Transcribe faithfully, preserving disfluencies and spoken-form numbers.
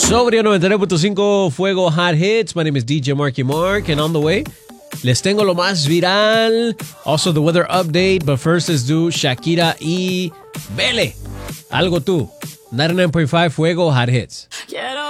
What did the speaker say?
Sobrio noventa y nueve punto cinco Fuego Hot Hits. My name is D J Marky Mark, and on the way, les tengo lo más viral. Also the weather update, but first let's do Shakira y Bele. Algo tú. ninety-nine point five Fuego Hot Hits.